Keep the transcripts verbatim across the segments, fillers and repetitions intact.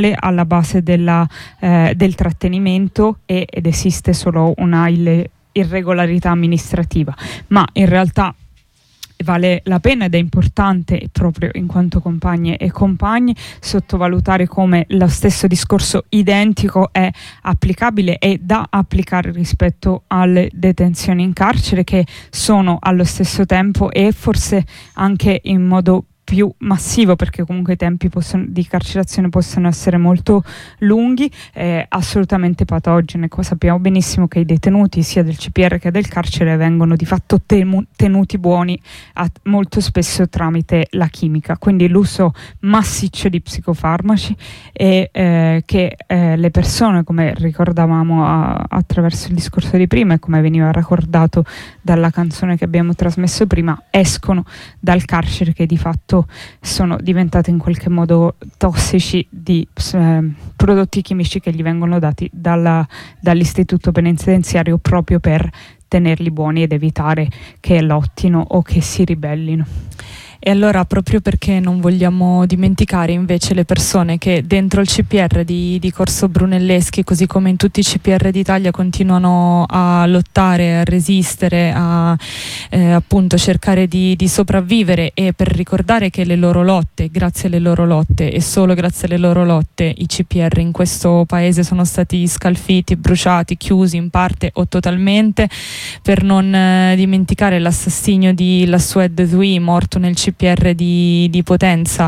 alla base della, eh, del trattenimento e, ed esiste solo una ille- irregolarità amministrativa, ma in realtà vale la pena ed è importante proprio in quanto compagne e compagni sottovalutare come lo stesso discorso identico è applicabile e da applicare rispetto alle detenzioni in carcere, che sono allo stesso tempo e forse anche in modo più massivo, perché comunque i tempi possono, di carcerazione possono essere molto lunghi, eh, assolutamente patogene. Qua sappiamo benissimo che i detenuti sia del C P R che del carcere vengono di fatto temu- tenuti buoni a, molto spesso tramite la chimica, quindi l'uso massiccio di psicofarmaci e eh, che eh, le persone, come ricordavamo a, attraverso il discorso di prima e come veniva raccordato dalla canzone che abbiamo trasmesso prima, escono dal carcere che di fatto sono diventati in qualche modo tossici di eh, prodotti chimici che gli vengono dati dalla, dall'istituto penitenziario proprio per tenerli buoni ed evitare che lottino o che si ribellino. E allora, proprio perché non vogliamo dimenticare invece le persone che dentro il C P R di, di Corso Brunelleschi, così come in tutti i C P R d'Italia, continuano a lottare, a resistere, a eh, appunto cercare di, di sopravvivere, e per ricordare che le loro lotte, grazie alle loro lotte e solo grazie alle loro lotte, i C P R in questo paese sono stati scalfiti, bruciati, chiusi in parte o totalmente, per non eh, dimenticare l'assassinio di Lassued Zouy, morto nel C P R di, di Potenza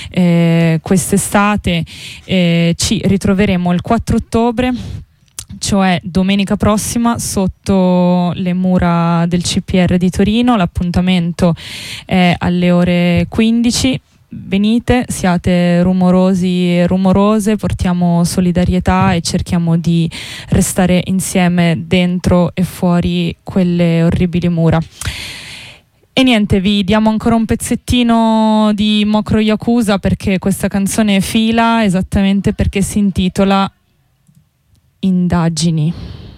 eh, quest'estate. Eh, ci ritroveremo il quattro ottobre, cioè domenica prossima, sotto le mura del C P R di Torino. L'appuntamento è alle ore quindici. Venite, siate rumorosi e rumorose, portiamo solidarietà e cerchiamo di restare insieme dentro e fuori quelle orribili mura. E niente, vi diamo ancora un pezzettino di Mokro Yakuza, perché questa canzone fila esattamente perché si intitola Indagini.